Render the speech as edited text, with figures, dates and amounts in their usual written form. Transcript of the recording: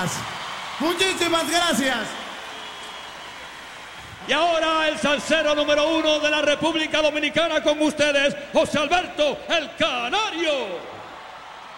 gracias. Muchísimas gracias. Y ahora el salsero número 1 de la República Dominicana con ustedes, José Alberto el Canario.